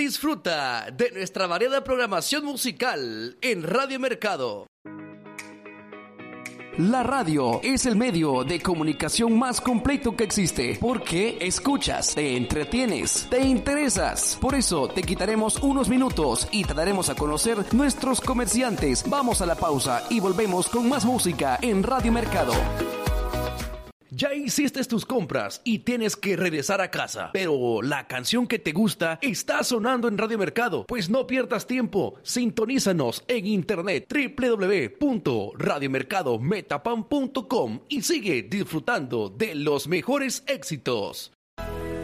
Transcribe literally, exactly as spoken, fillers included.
Disfruta de nuestra variada programación musical en Radio Mercado. La radio es el medio de comunicación más completo que existe, porque escuchas, te entretienes, te interesas. Por eso te quitaremos unos minutos y te daremos a conocer nuestros comerciantes. Vamos a la pausa y volvemos con más música en Radio Mercado. Ya hiciste tus compras y tienes que regresar a casa, pero la canción que te gusta está sonando en Radio Mercado. Pues no pierdas tiempo, sintonízanos en internet doble u doble u doble u punto radio mercado metapan punto com y sigue disfrutando de los mejores éxitos.